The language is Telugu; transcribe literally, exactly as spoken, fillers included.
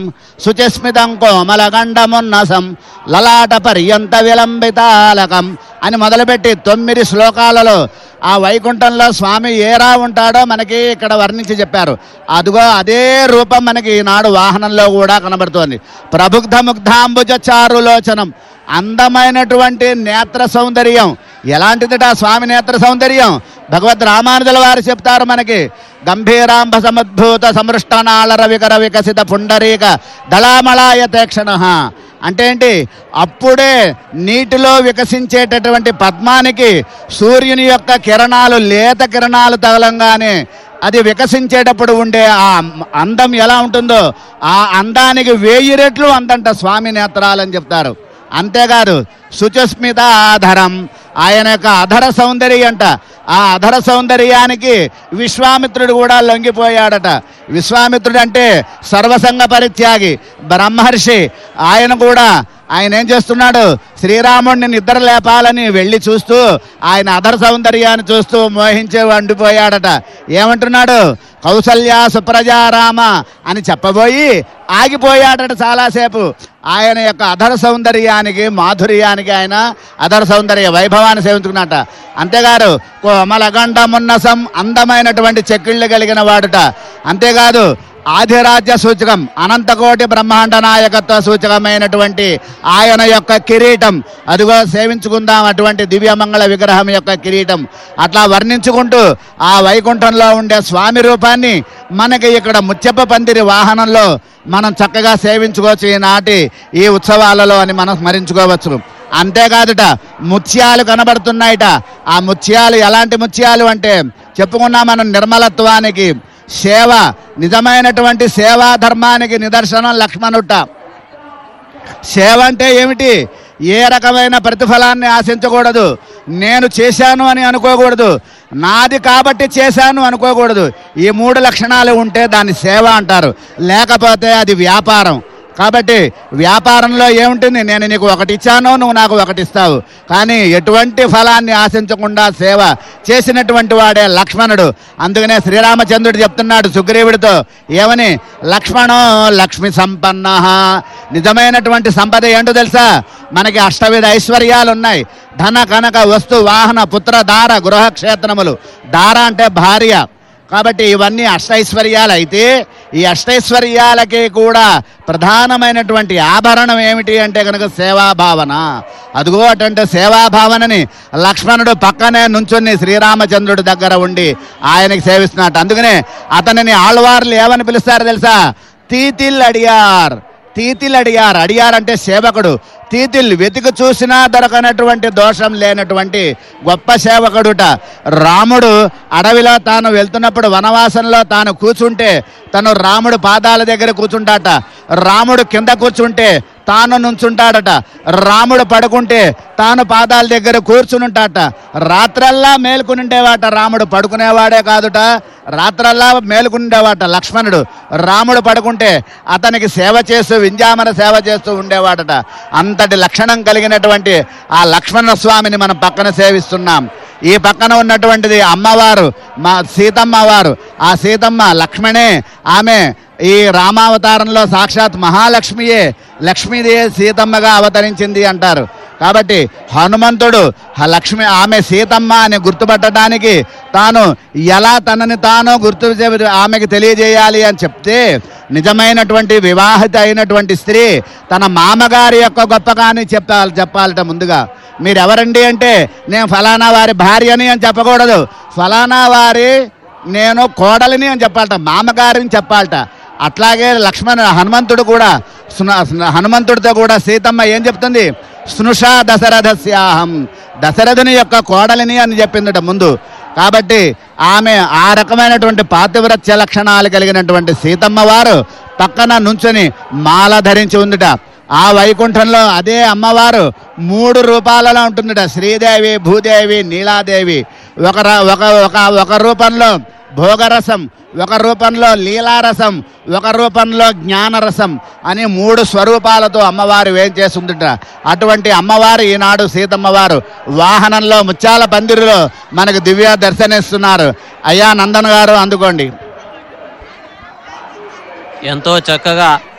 శుచిస్మితం కోమలగండమున్నసం లలాట పర్యంత విలంబితాలకం అని మొదలుపెట్టి తొమ్మిది శ్లోకాలలో ఆ వైకుంఠంలో స్వామి ఏరా ఉంటాడో మనకి ఇక్కడ వర్ణించి చెప్పారు. అదిగో అదే రూపం మనకి ఈనాడు వాహనంలో కూడా కనబడుతోంది. ప్రబుద్ధ ముగ్ధాంబుజ చారులోచనం, అందమైనటువంటి నేత్ర సౌందర్యం. ఎలాంటిదిట స్వామి నేత్ర సౌందర్యం? భగవద్ రామానుజుల వారు చెప్తారు మనకి. గంభీరాంబ సముద్భూత సమృష్టనాళర వికర వికసిత పుండరీక దళామళాయ తేక్షణ అంటే ఏంటి? అప్పుడే నీటిలో వికసించేటటువంటి పద్మానికి సూర్యుని యొక్క కిరణాలు, లేత కిరణాలు తగలంగానే అది వికసించేటప్పుడు ఉండే ఆ అందం ఎలా ఉంటుందో ఆ అందానికి వెయ్యి రెట్లు అందంట స్వామి నేత్రాలని చెప్తారు. అంతేకాదు శుచస్మిత ఆధరం, ఆయన యొక్క అధర సౌందర్యం అంట. ఆ అధర సౌందర్యానికి విశ్వామిత్రుడు కూడా లొంగిపోయాడట. విశ్వామిత్రుడు అంటే సర్వసంగ పరిత్యాగి బ్రహ్మర్షి. ఆయన కూడా ఆయన ఏం చేస్తున్నాడు? శ్రీరాముడిని నిద్ర లేపాలని వెళ్ళి చూస్తూ ఆయన అధర సౌందర్యాన్ని చూస్తూ మోహించే వండిపోయాడట. ఏమంటున్నాడు? కౌసల్య సుప్రజారామ అని చెప్పబోయి ఆగిపోయాడట చాలాసేపు. ఆయన యొక్క అధర సౌందర్యానికి, మాధుర్యానికి, ఆయన అధర సౌందర్య వైభవాన్ని సేవించుకున్నట. అంతేకాదు కోమలగండమున్నసం, అందమైనటువంటి చెక్కిళ్ళు కలిగిన వాడుట. అంతేకాదు ఆధిరాజ్య సూచకం, అనంతకోటి బ్రహ్మాండ నాయకత్వ సూచకమైనటువంటి ఆయన యొక్క కిరీటం, అదిగో సేవించుకుందాం అటువంటి దివ్యమంగళ విగ్రహం యొక్క కిరీటం. అట్లా వర్ణించుకుంటూ ఆ వైకుంఠంలో ఉండే స్వామి రూపాన్ని మనకి ఇక్కడ ముత్యప్ప పందిరి వాహనంలో మనం చక్కగా సేవించుకోవచ్చు ఈనాటి ఈ ఉత్సవాలలో అని మనం స్మరించుకోవచ్చు. అంతేకాదుట ముత్యాలు కనబడుతున్నాయిట. ఆ ముత్యాలు ఎలాంటి ముత్యాలు అంటే చెప్పుకున్నా మనం నిర్మలత్వానికి, సేవ, నిజమైనటువంటి సేవా ధర్మానికి నిదర్శనం లక్ష్మణుట. సేవ అంటే ఏమిటి? ఏ రకమైన ప్రతిఫలాన్ని ఆశించకూడదు. నేను చేశాను అని అనుకోకూడదు. నాది కాబట్టి చేశాను అనుకోకూడదు. ఈ మూడు లక్షణాలు ఉంటే దాన్ని సేవ అంటారు. లేకపోతే అది వ్యాపారం. కాబట్టి వ్యాపారంలో ఏముంటుంది? నేను నీకు ఒకటి ఇచ్చాను, నువ్వు నాకు ఒకటి ఇస్తావు. కానీ ఎటువంటి ఫలాన్ని ఆశించకుండా సేవ చేసినటువంటి వాడే లక్ష్మణుడు. అందుకనే శ్రీరామచంద్రుడు చెప్తున్నాడు సుగ్రీవుడితో ఏమని? లక్ష్మణో లక్ష్మి సంపన్న. నిజమైనటువంటి సంపద ఏంటో తెలుసా? మనకి అష్టవిధ ఐశ్వర్యాలు ఉన్నాయి. ధన కనక వస్తు వాహన పుత్ర దార గృహక్షేత్రములు. దార అంటే భార్య. కాబట్టి ఇవన్నీ అష్టైశ్వర్యాలు. అయితే ఈ అష్టైశ్వర్యాలకి కూడా ప్రధానమైనటువంటి ఆభరణం ఏమిటి అంటే కనుక సేవాభావన. అదిగో అటువంటి సేవాభావనని లక్ష్మణుడు పక్కనే నుంచుని శ్రీరామచంద్రుడి దగ్గర ఉండి ఆయనకి సేవిస్తున్నాడు. అందుకనే అతనిని ఆళ్వార్లు ఏమని పిలుస్తారు తెలుసా? తీతిల్ అడియార్. తీతిల్ అడియార్. అడియార్ అంటే సేవకుడు. తీతిల్ వెతికి చూసినా దొరకనటువంటి దోషం లేనటువంటి గొప్ప సేవకుడుట. రాముడు అడవిలో తాను వెళ్తున్నప్పుడు వనవాసంలో తాను కూర్చుంటే తను రాముడు పాదాల దగ్గర కూర్చుంటాట. రాముడు కింద కూర్చుంటే తాను నుంచుంటాడట. రాముడు పడుకుంటే తాను పాదాల దగ్గర కూర్చునుంటాట. రాత్రల్లా మేలుకునిండేవాట రాముడు. పడుకునేవాడే కాదుట, రాత్రల్లా మేలుకునిండేవాట లక్ష్మణుడు. రాముడు పడుకుంటే అతనికి సేవ చేస్తూ, వింజామర సేవ చేస్తూ ఉండేవాడట. అంతటి లక్షణం కలిగినటువంటి ఆ లక్ష్మణ స్వామిని మనం పక్కన సేవిస్తున్నాం. ఈ పక్కన ఉన్నటువంటిది అమ్మవారు, మా సీతమ్మ వారు. ఆ సీతమ్మ లక్ష్మణే. ఆమె ఈ రామావతారంలో సాక్షాత్ మహాలక్ష్మియే. లక్ష్మీదేవి సీతమ్మగా అవతరించింది అంటారు. కాబట్టి హనుమంతుడు లక్ష్మి ఆమె సీతమ్మ అని గుర్తుపట్టడానికి తాను ఎలా తనని తాను గుర్తు ఆమెకి తెలియజేయాలి అని చెప్తే, నిజమైనటువంటి వివాహిత అయినటువంటి స్త్రీ తన మామగారి యొక్క గొప్పగాని చెప్పాలి చెప్పాలట. ముందుగా మీరెవరండి అంటే నేను ఫలానా వారి భార్యని అని చెప్పకూడదు. ఫలానా వారి నేను కోడలిని అని చెప్పాలట, మామగారిని చెప్పాలట. అట్లాగే లక్ష్మణ హనుమంతుడు కూడా హనుమంతుడితో కూడా సీతమ్మ ఏం చెప్తుంది? స్నుషా దశరథస్యాహం, దశరథుని యొక్క కోడలిని అని చెప్పిందట ముందు. కాబట్టి ఆమె ఆ రకమైనటువంటి పాతివ్రత్య లక్షణాలు కలిగినటువంటి సీతమ్మ వారు పక్కన నుంచొని మాల ధరించి ఉందిట. ఆ వైకుంఠంలో అదే అమ్మవారు మూడు రూపాలలో ఉంటుందిట. శ్రీదేవి, భూదేవి, నీలాదేవి. ఒక ఒక ఒక రూపంలో భోగరసం, ఒక రూపంలో లీలారసం, ఒక రూపంలో జ్ఞానరసం అని మూడు స్వరూపాలతో అమ్మవారు వేం చేస్తుందిట. అటువంటి అమ్మవారు ఈనాడు సీతమ్మవారు వాహనంలో ముత్యాల పందిరిలో మనకు దివ్య దర్శనిస్తున్నారు. అయ్యా నందన్ గారు అందుకోండి. ఎంతో చక్కగా